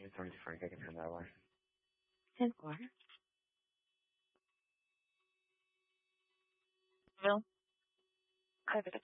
Sorry, Frank, I can turn that way. 10-4. Bill? Hi there.